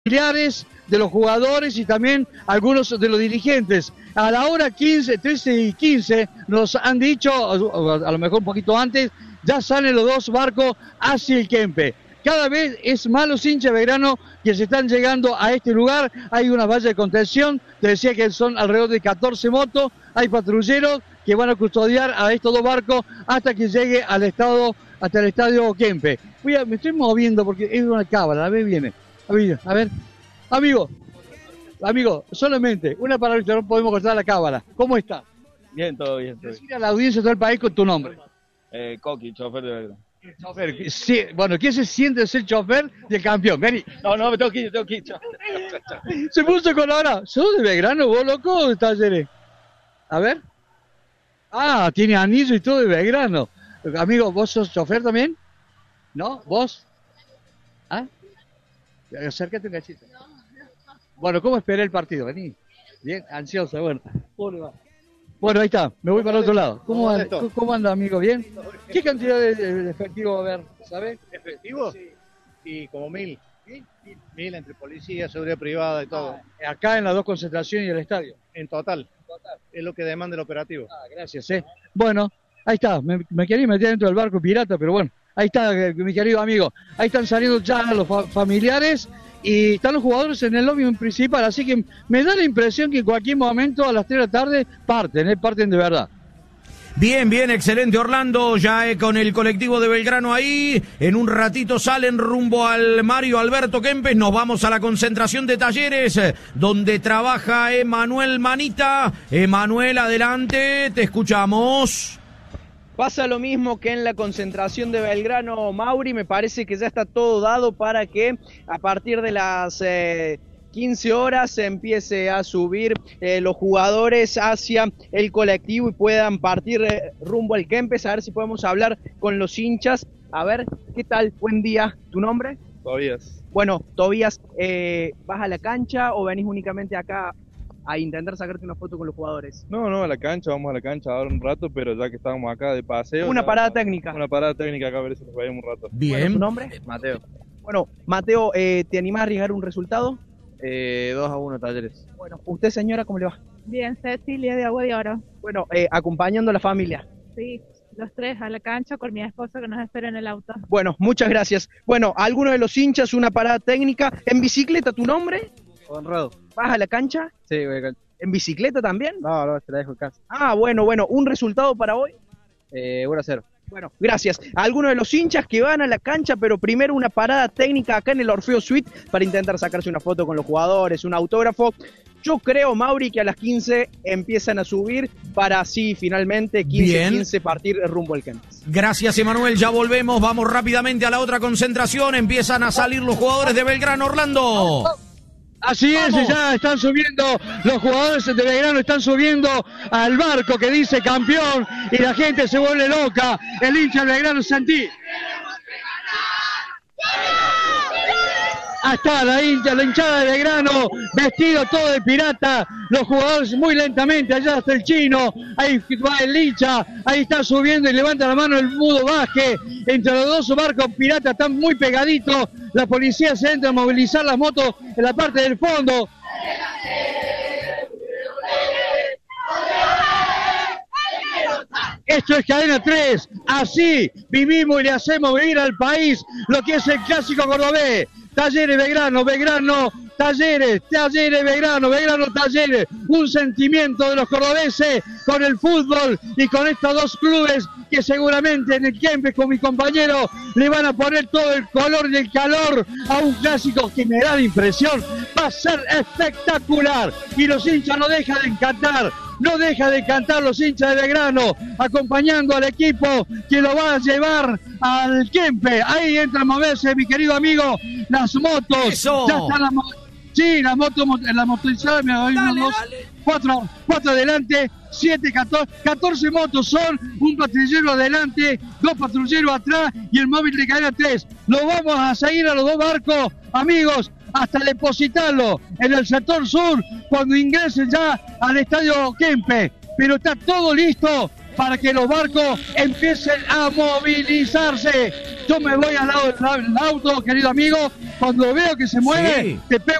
familiares de los jugadores y también algunos de los dirigentes. A la hora 13:15 nos han dicho, a lo mejor un poquito antes, ya salen los dos barcos hacia el Kempe. Cada vez es más los hinchas de Belgrano que se están llegando a este lugar. Hay una valla de contención, te decía que son alrededor de 14 motos, hay patrulleros que van a custodiar a estos dos barcos hasta que llegue hasta el estadio Kempe. Me estoy moviendo porque es una cámara, a ver, viene. A ver, amigo, solamente una palabra, no podemos cortar la cámara. ¿Cómo estás? Bien, todo bien. Decir a la audiencia de todo el país con tu nombre. Coqui, chofer de Belgrano. Chofer, sí, bueno, ¿qué se siente ser chofer del campeón? Vení. No, me tengo que ir. Se puso colorado. ¿Sos de Belgrano, vos, loco, o de Talleres? A ver. Ah, tiene anillo y todo de Belgrano. Amigo, ¿vos sos chofer también? ¿No? ¿Vos? ¿Ah? Acércate un cachito. Bueno, ¿cómo esperé el partido? Vení. Bien, ansioso, bueno. Bueno, ahí está, me voy para el otro lado. ¿Cómo anda, amigo? ¿Bien? ¿Qué cantidad de efectivo va a haber? ¿Sabes? ¿Efectivo? Sí. Y como 1000. ¿1000 entre policía, seguridad privada y todo. Acá en las dos concentraciones y el estadio. En total. Es lo que demanda el operativo. Gracias, Bueno, ahí está. Me quería meter dentro del barco pirata, pero bueno. Ahí está, mi querido amigo. Ahí están saliendo ya los familiares y están los jugadores en el lobby principal. Así que me da la impresión que en cualquier momento a las 3 de la tarde parten de verdad. Bien, excelente, Orlando, ya con el colectivo de Belgrano ahí, en un ratito salen rumbo al Mario Alberto Kempes, nos vamos a la concentración de Talleres, donde trabaja Emanuel Manita. Emanuel, adelante, te escuchamos. Pasa lo mismo que en la concentración de Belgrano, Mauri, me parece que ya está todo dado para que a partir de las 15 horas se empiece a subir los jugadores hacia el colectivo y puedan partir rumbo al Kempes, a ver si podemos hablar con los hinchas. A ver, ¿qué tal? Buen día, ¿tu nombre? Tobías. Bueno, Tobías, ¿vas a la cancha o venís únicamente acá a intentar sacarte una foto con los jugadores? No, a la cancha, vamos a la cancha ahora un rato, pero ya que estamos acá de paseo. Una parada técnica. Una parada técnica acá, a ver si nos vayamos un rato. Bien. Bueno, ¿tu nombre? Mateo. Bueno, Mateo, ¿te animás a arriesgar un resultado? 2-1 Talleres. Bueno, ¿usted, señora, cómo le va? Bien, Cecilia de Agua de Oro. Bueno, acompañando a la familia. Sí, los tres a la cancha con mi esposo que nos espera en el auto. Bueno, muchas gracias. Bueno, alguno de los hinchas, una parada técnica. ¿En bicicleta tu nombre? Honrado. ¿Vas a la cancha? Sí, voy a cancha. ¿En bicicleta también? No, te la dejo en casa. Ah, bueno, ¿un resultado para hoy? 1-0. Bueno, gracias. A algunos de los hinchas que van a la cancha, pero primero una parada técnica acá en el Orfeo Suite para intentar sacarse una foto con los jugadores, un autógrafo. Yo creo, Mauri, que a las 15 empiezan a subir para así finalmente 15 partir rumbo al Kempes. Gracias, Emanuel, ya volvemos, vamos rápidamente a la otra concentración, empiezan a salir los jugadores de Belgrano, Orlando. Así es, ya están subiendo, los jugadores de Belgrano están subiendo al barco que dice campeón y la gente se vuelve loca, el hincha de Belgrano Santí. Hasta la hinchada de Belgrano, vestido todo de pirata, los jugadores muy lentamente, allá hasta el chino, ahí va el hincha, ahí está subiendo y levanta la mano el mudo Baje, entre los dos barcos piratas están muy pegaditos, la policía se entra a movilizar las motos en la parte del fondo. Esto es Cadena 3, así vivimos y le hacemos vivir al país lo que es el clásico cordobés. Talleres Belgrano, Talleres, Belgrano, Talleres, un sentimiento de los cordobeses con el fútbol y con estos dos clubes que seguramente en el Kempes con mi compañero le van a poner todo el color y el calor a un clásico que me da la impresión va a ser espectacular y los hinchas no dejan de cantar los hinchas de Belgrano acompañando al equipo que lo va a llevar al Kempes. Ahí entra a moverse mi querido amigo las motos. Eso. Ya están las motos. Sí, la motorizada me doy cuatro adelante, 14 motos son, un patrullero adelante, 2 patrulleros atrás y el móvil de Cadena 3. Lo vamos a seguir a los dos barcos, amigos, hasta depositarlo en el sector sur cuando ingresen ya al estadio Kempes. Pero está todo listo para que los barcos empiecen a movilizarse. Yo me voy al lado del auto, querido amigo, cuando veo que se mueve, Sí. te pego